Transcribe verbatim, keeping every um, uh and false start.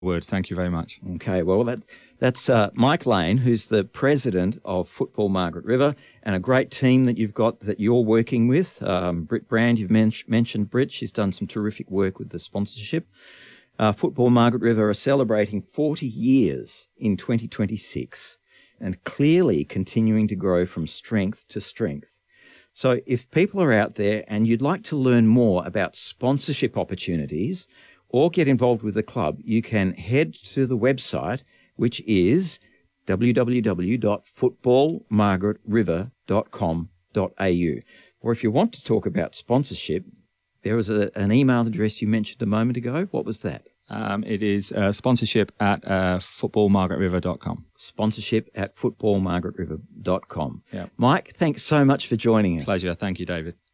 Word. Thank you very much. Okay, well, that, that's uh, Mike Lane, who's the president of Football Margaret River, and a great team that you've got that you're working with. Um, Britt Brand, you've men- mentioned Britt. She's done some terrific work with the sponsorship. Uh, Football Margaret River are celebrating forty years in twenty twenty-six and clearly continuing to grow from strength to strength. So if people are out there and you'd like to learn more about sponsorship opportunities or get involved with the club, you can head to the website, which is w w w dot football margaret river dot com dot a u. Or if you want to talk about sponsorship, there was a, an email address you mentioned a moment ago. What was that? Um, it is uh, sponsorship at uh, football margaret river dot com. Sponsorship at football margaret river dot com. Yeah. Mike, thanks so much for joining us. Pleasure. Thank you, David.